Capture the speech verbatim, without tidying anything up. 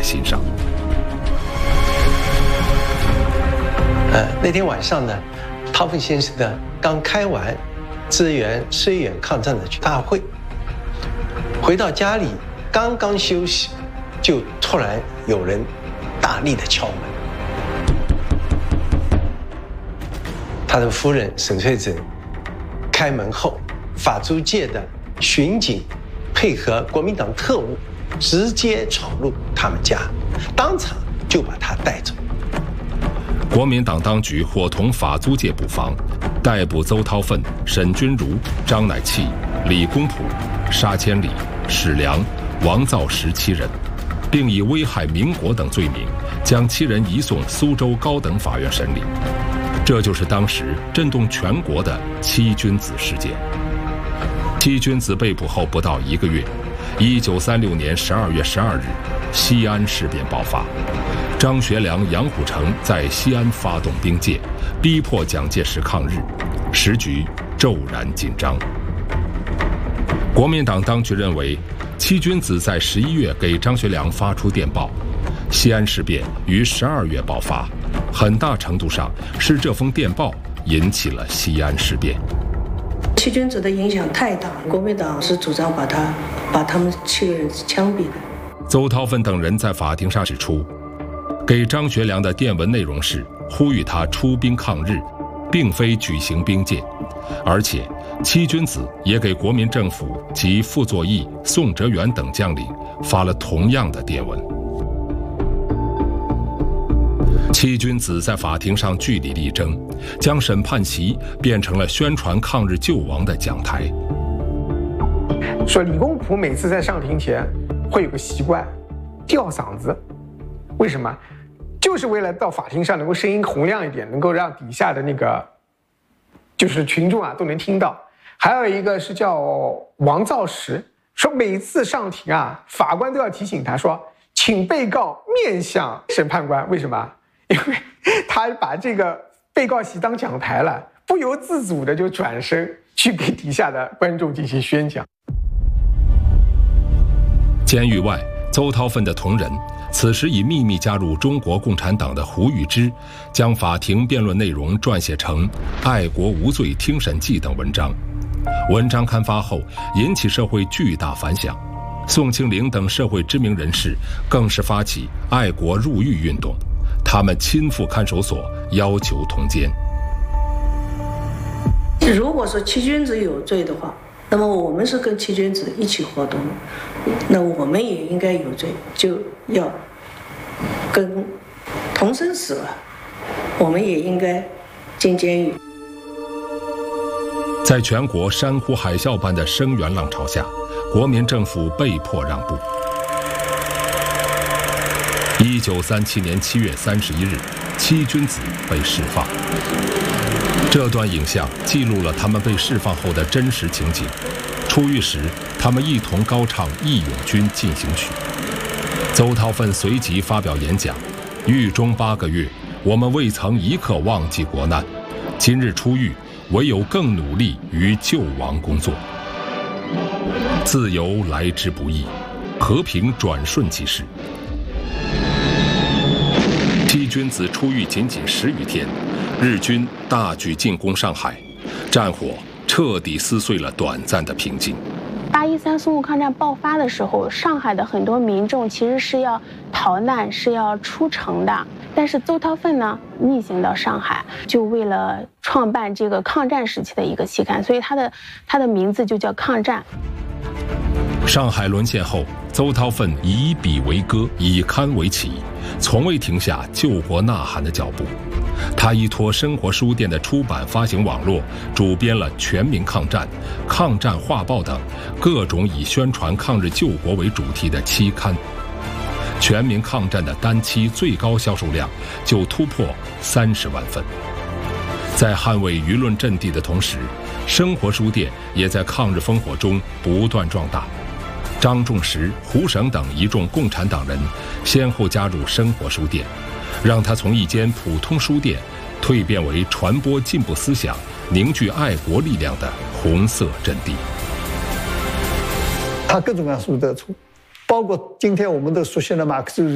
欣赏。 呃，那天晚上呢，涛凤先生呢刚开完支援绥远抗战的大会，回到家里刚刚休息，就突然有人大力的敲门。他的夫人沈翠珍开门后，法租界的巡警配合国民党特务，直接闯入他们家，当场就把他带走。 国民党当局伙同法租界布防，逮捕邹韬奋、沈钧儒、张乃器、李公朴、沙千里、史良、王造时七人，并以危害民国等罪名，将七人移送苏州高等法院审理。这就是当时震动全国的七君子事件。七君子被捕后不到一个月，一九三六年十二月十二日，西安事变爆发。张学良、杨虎城在西安发动兵谏，逼迫蒋介石抗日，时局骤然紧张。国民党当局认为，七君子在十一月给张学良发出电报，西安事变于十二月爆发，很大程度上是这封电报引起了西安事变。 七君子的影响太大，国民党是主张把他把他们七个人枪毙的。 邹韬奋等人在法庭上指出，给张学良的电文内容是呼吁他出兵抗日，并非举行兵谏，而且七君子也给国民政府及傅作义、宋哲元等将领发了同样的电文。七君子在法庭上据理力争，将审判席变成了宣传抗日救亡的讲台。 说李公朴每次在上庭前会有个习惯，吊嗓子，为什么？就是为了到法庭上能够声音洪亮一点，能够让底下的那个就是群众啊都能听到。还有一个是叫王造时，说每次上庭啊，法官都要提醒他说，请被告面向审判官。为什么？因为他把这个被告席当讲台了，不由自主的就转身去给底下的观众进行宣讲。 监狱外，邹韬奋的同仁此时已秘密加入中国共产党的胡玉芝，将法庭辩论内容撰写成《爱国无罪听审记》等文章。文章刊发后，引起社会巨大反响。宋庆龄等社会知名人士更是发起爱国入狱运动，他们亲赴看守所，要求通奸。 如果说七君子有罪的话，那么我们是跟七君子一起活动，那我们也应该有罪，就要跟同生死了，我们也应该进监狱。 在全国山呼海啸般的声援浪潮下，国民政府被迫让步。一九三七年七月三十一日，七君子被释放。这段影像记录了他们被释放后的真实情景。出狱时，他们一同高唱《义勇军进行曲》。邹韬奋随即发表演讲：“狱中八个月，我们未曾一刻忘记国难。今日出狱，唯有更努力于救亡工作。自由来之不易，和平转瞬即逝。”七君子出狱仅仅十余天，日军大举进攻上海，战火彻底撕碎了短暂的平静。 八一三淞沪抗战爆发的时候，上海的很多民众其实是要逃难，是要出城的。但是邹韬奋呢，逆行到上海，就为了创办这个抗战时期的一个期刊，所以他的他的名字就叫《抗战》。 上海沦陷后，邹韬奋以笔为歌，以刊为旗，从未停下救国呐喊的脚步。他依托生活书店的出版发行网络，主编了《全民抗战》《抗战画报》等各种以宣传抗日救国为主题的期刊。全民抗战的单期最高销售量就突破三十万份。在捍卫舆论阵地的同时，生活书店也在抗日烽火中不断壮大。张仲实、胡省等一众共产党人先后加入生活书店，让它从一间普通书店蜕变为传播进步思想、凝聚爱国力量的红色阵地。 它各种各样的书都出，包括今天我们都熟悉的马克思主义